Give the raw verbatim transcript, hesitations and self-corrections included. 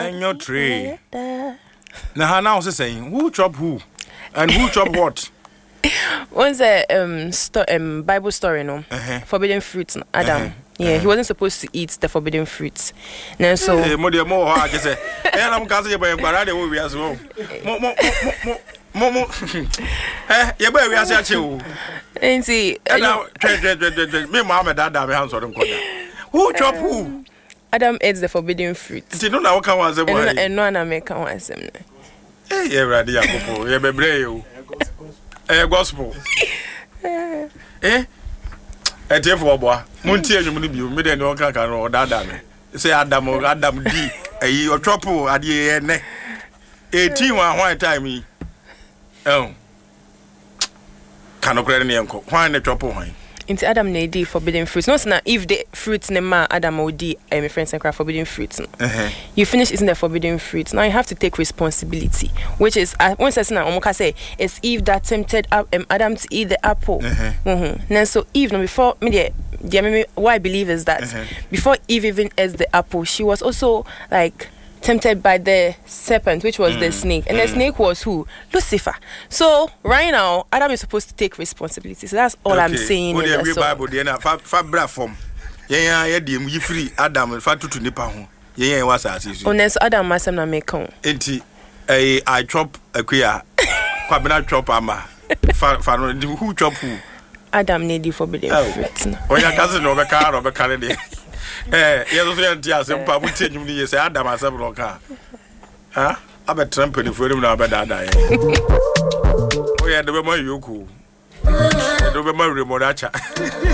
And your tree. Now, now, saying who chop who and who chop what? Once a um, sto- um Bible story, no, uh-huh. forbidden fruits. Adam, uh-huh. yeah, uh-huh. he wasn't supposed to eat the forbidden fruits. Now, so hey, more more I just say, and I'm casting by Barade will be as well. More, more, more, more, more. Eh, you better ask you. And see, now, me, Mamma, Dad, I hands on them. Who chop who? Adam eats the forbidden fruits. Did not know what was the one, and no one American was him. Eh, you're ready, you're brave. Eh, gospel. Eh? Eh, therefore, boy, Munty, you will be made and no can or Dada. Say Adam or Adam D. A your trouble at the end. Eighteen one white time. Oh, cannot credit me, uncle. Why the trouble? Into Adam ne di forbidden fruits. No, na if the fruits ne ma Adam will di, my friends and cry forbidden fruits. Uh-huh. You finish eating the forbidden fruits. Now you have to take responsibility, which is uh, one says now Omoka say it's Eve that tempted um, Adam to eat the apple. Uh-huh. Mm-hmm. Now so Eve, no, before me, the, the what I believe is that uh-huh. before Eve even ate the apple, she was also like tempted by the serpent, which was mm. the snake, and mm. the snake was who? Lucifer. So right now, Adam is supposed to take responsibility. So that's all okay. I'm saying. What the Bible, the na fa fa bra form. Yeah, yeah, yeah. You free Adam fa tutu nipa ho. Yeah, yeah, was as. Oh, so Adam must na make on. Enti, eh, I chop akuya. Kwabena chop ama. Fa fa no who chop who? Adam need you forbidden fruit. Oh, your cousin over car over car. Eh, yes, we are just a pub with you. You say, Adam, I said, car. Huh? I'm a tramping for him now, but I die. Oh, yeah, the woman you cool. The woman remote.